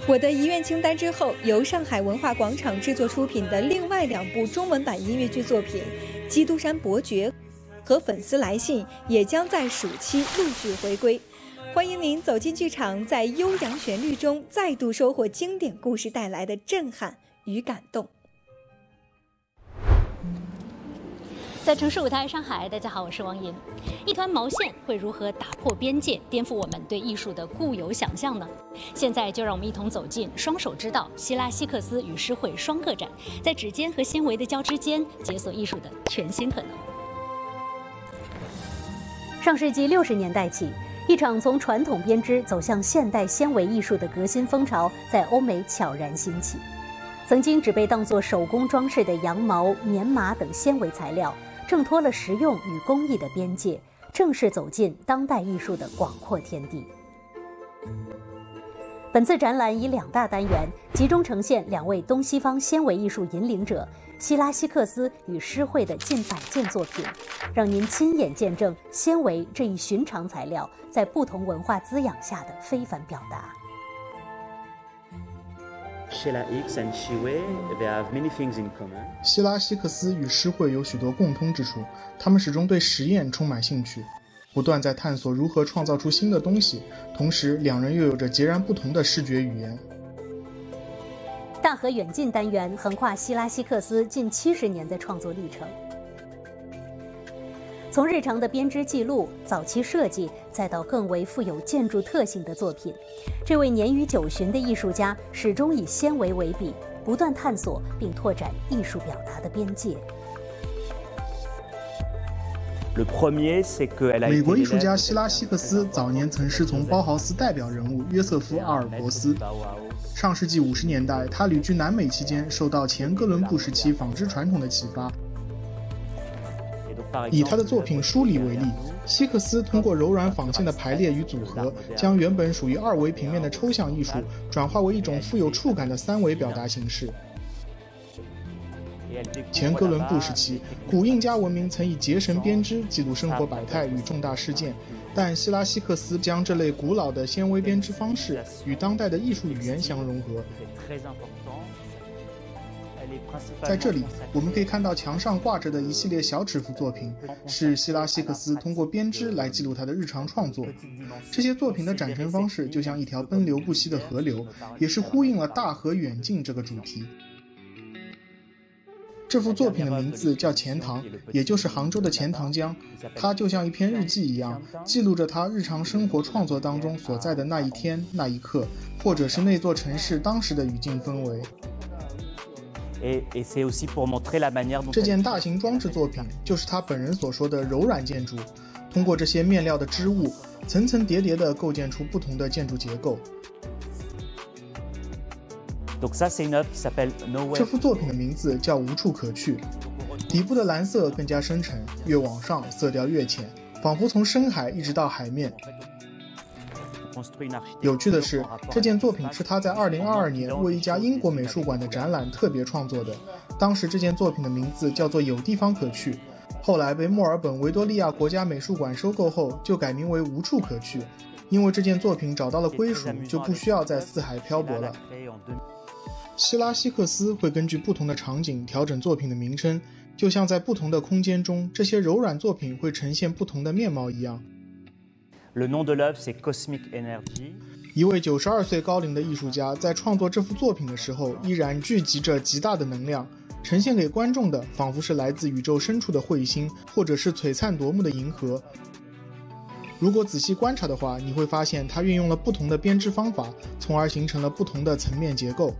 我的遗愿清单之后，由上海文化广场制作出品的另外2部中文版音乐剧作品《基督山伯爵》和《粉丝来信》也将在暑期陆续回归。欢迎您走进剧场，在悠扬旋律中再度收获经典故事带来的震撼与感动。 在城市舞台上海，大家好，我是王莹。一团毛线会如何打破边界，颠覆我们对艺术的固有想象呢？现在就让我们一同走进双手之道希拉希克斯与诗会双个展，在指尖和纤维的交织间，解锁艺术的全新可能。上世纪60年代起，一场从传统编织走向现代纤维艺术的革新风潮在欧美悄然兴起。曾经只被当作手工装饰的羊毛、棉麻等纤维材料，挣脱了实用与工艺的边界，正式走进当代艺术的广阔天地。本次展览以2大单元集中呈现2位东西方纤维艺术引领者希拉希克斯与诗会的近100件作品，让您亲眼见证纤维这一寻常材料在不同文化滋养下的非凡表达。 希拉希克斯与诗会有许多共通之处，他们始终对实验充满兴趣，不断在探索如何创造出新的东西，同时2人又有着截然不同的视觉语言。 大河远近单元横跨希拉希克斯近70年的创作历程，从日常的编织记录、早期设计，再到更为富有建筑特性的作品，这位年逾90的艺术家始终以纤维为笔，不断探索并拓展艺术表达的边界。 美国艺术家希拉希克斯早年曾师从包豪斯代表人物约瑟夫·阿尔伯斯。上世纪50年代，他旅居南美期间，受到前哥伦布时期纺织传统的启发。以他的作品《梳理》为例，希克斯通过柔软纺线的排列与组合，将原本属于2维平面的抽象艺术转化为一种富有触感的3维表达形式。前哥伦布时期，古印加文明曾以结绳编织记录生活百态与重大事件，但希拉希克斯将这类古老的纤维编织方式与当代的艺术语言相融合。在这里，我们可以看到墙上挂着的一系列小尺幅作品，是希拉希克斯通过编织来记录他的日常创作。这些作品的展陈方式就像一条奔流不息的河流，也是呼应了大河远近这个主题。这幅作品的名字叫钱塘，也就是杭州的钱塘江。它就像一篇日记一样，记录着他日常生活创作当中所在的那一天、那一刻，或者是那座城市当时的语境氛围。这件大型装置作品就是他本人所说的柔软建筑，通过这些面料的织物，层层叠叠地构建出不同的建筑结构。这幅作品的名字叫无处可去，底部的蓝色更加深沉，越往上色调越浅，仿佛从深海一直到海面。有趣的是，这件作品是他在2022年为一家英国美术馆的展览特别创作的。当时这件作品的名字叫做有地方可去，后来被墨尔本维多利亚国家美术馆收购后，就改名为无处可去，因为这件作品找到了归属，就不需要在四海漂泊了。希拉希克斯会根据不同的场景调整作品的名称，就像在不同的空间中，这些柔软作品会呈现不同的面貌一样。一位92岁高龄的艺术家在创作这幅作品的时候，依然聚集着极大的能量，呈现给观众的仿佛是来自宇宙深处的彗星，或者是璀璨夺目的银河。如果仔细观察的话，你会发现它运用了不同的编织方法，从而形成了不同的层面结构。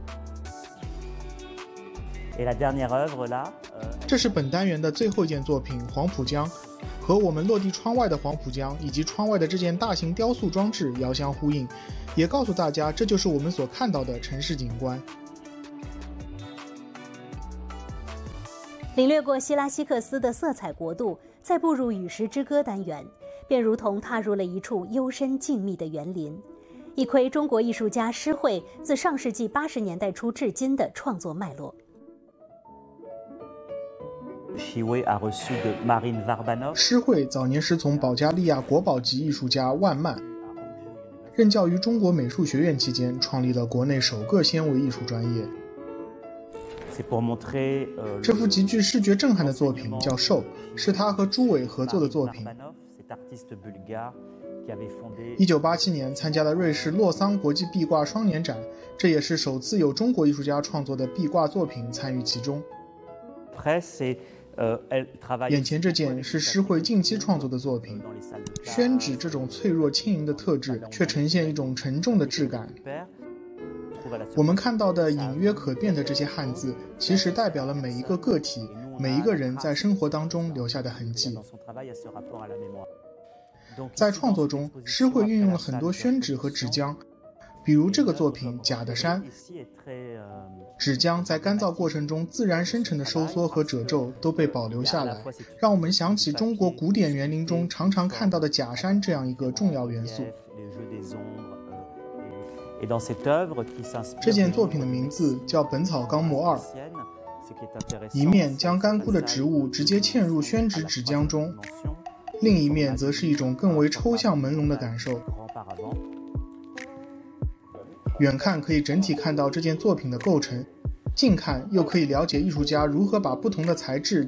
这是本单元的最后一件作品《黄浦江》，和我们落地窗外的黄浦江以及窗外的这件大型雕塑装置遥相呼应，也告诉大家这就是我们所看到的城市景观。 领略过希拉希克斯的色彩国度，再步入与时之歌单元，便如同踏入了一处幽深静谧的园林，一窥中国艺术家诗会自上世纪80年代初至今的创作脉络。 诗会早年师从保加利亚国宝级艺术家万曼， 任教于中国美术学院期间，创立了国内首个纤维艺术专业。这幅极具视觉震撼的作品叫《兽》，是他和朱伟合作的作品。1987年参加了瑞士洛桑国际壁挂双年展，这也是首次有中国艺术家创作的壁挂作品参与其中。眼前这件是施惠近期创作的作品，宣纸这种脆弱轻盈的特质，却呈现一种沉重的质感。我们看到的隐约可辨的这些汉字，其实代表了每一个个体、每一个人在生活当中留下的痕迹。在创作中，施惠运用了很多宣纸和纸浆，比如这个作品《假的山》，纸浆在干燥过程中自然生成的收缩和褶皱都被保留下来，让我们想起中国古典园林中常常看到的假山这样一个重要元素。这件作品的名字叫《本草纲目2》，一面将干枯的植物直接嵌入宣纸纸浆中，另一面则是一种更为抽象朦胧的感受。远看可以整体看到这件作品的构成，近看又可以了解艺术家如何把不同的材质